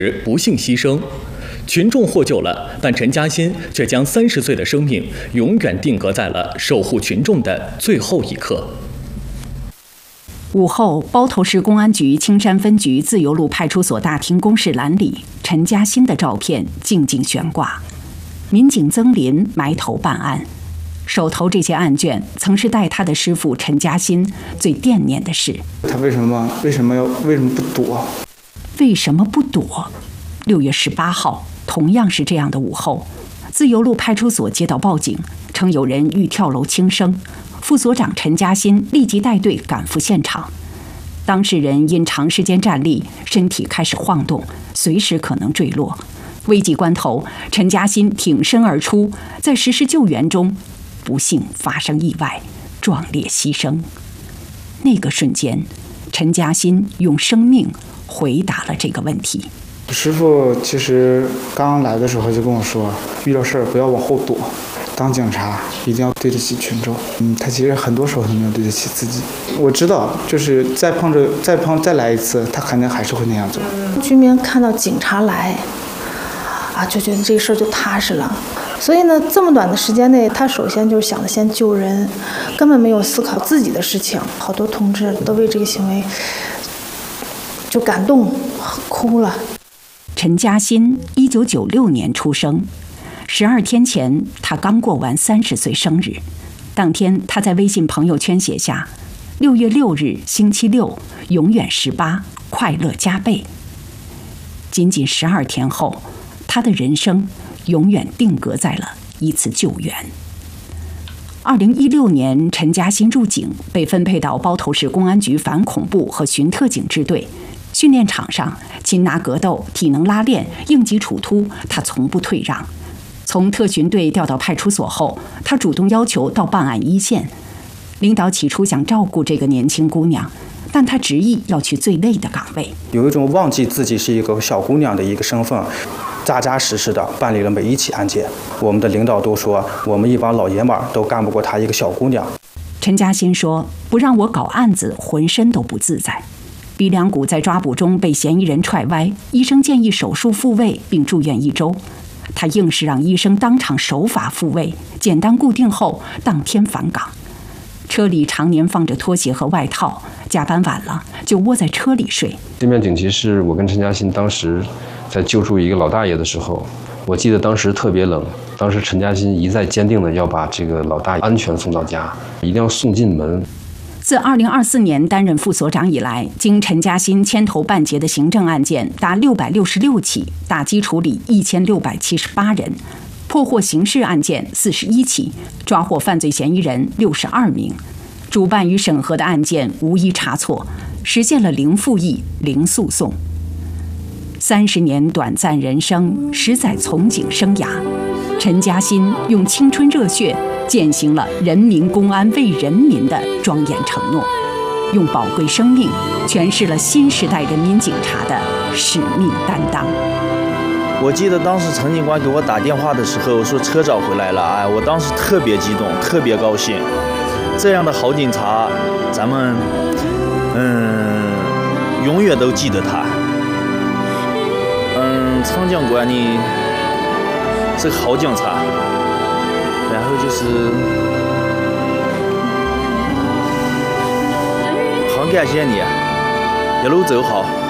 不幸牺牲。群众获救了，但陈嘉欣却将30岁的生命永远定格在了守护群众的最后一刻。 午后，包头市公安局青山分局自由路派出所大厅公示栏里，陈嘉欣的照片静静悬挂。民警曾林埋头办案，手头这些案卷曾是待他的师傅陈嘉欣最惦念的事。 他为什么不躲？ 为什么不躲？6月18号，同样是这样的午后，自由路派出所接到报警，称有人欲跳楼轻生。副所长陈嘉欣立即带队赶赴现场。当事人因长时间站立，身体开始晃动，随时可能坠落。危急关头，陈嘉欣挺身而出，在实施救援中，不幸发生意外，壮烈牺牲。那个瞬间，陈嘉欣用生命回答了这个问题。 师傅其实刚来的时候就跟我说，遇到事儿不要往后躲，当警察一定要对得起群众。他其实很多时候都没有对得起自己。我知道，就是再来一次，他肯定还是会那样做。 居民看到警察来，就觉得这事儿就踏实了。所以呢，这么短的时间内，他首先就是想着先救人，根本没有思考自己的事情。好多同志都为这个行为就感动哭了。 陈嘉欣1996年出生，12天前他刚过完30岁生日。当天他在微信朋友圈写下：6月6日星期六，永远18，快乐加倍。仅仅12天后，他的人生永远定格在了一次救援。2016年，陈嘉欣入警，被分配到包头市公安局反恐怖和巡特警支队。训练场上，擒拿格斗、体能拉练、应急处突，他从不退让。从特巡队调到派出所后，他主动要求到办案一线。领导起初想照顾这个年轻姑娘，但他执意要去最累的岗位， 有一种忘记自己是一个小姑娘的一个身份，扎扎实实的办理了每一起案件。我们的领导都说，我们一帮老爷们儿都干不过她一个小姑娘。 陈嘉欣说：“不让我搞案子，浑身都不自在。”鼻梁骨在抓捕中被嫌疑人踹歪，医生建议手术复位并住院1周。他硬是让医生当场手法复位，简单固定后当天返岗。车里常年放着拖鞋和外套，加班晚了就窝在车里睡。 这面警旗是我跟陈嘉欣当时在救助一个老大爷的时候，我记得当时特别冷，当时陈嘉欣一再坚定的要把这个老大爷安全送到家，一定要送进门。 自2024年担任副所长以来，经陈嘉欣牵头办结的行政案件达666起，打击处理1678人，破获刑事案件41起，抓获犯罪嫌疑人62名。主办与审核的案件无一差错，实现了零复议、零诉讼。30年短暂人生，10载从警生涯，陈嘉欣用青春热血践行了人民公安为人民的庄严承诺，用宝贵生命诠释了新时代人民警察的使命担当。 我记得当时陈警官给我打电话的时候说车找回来了，我当时特别激动，特别高兴。这样的好警察，咱们永远都记得他。陈警官你是个好警察。然后就是很感谢你，一路走好。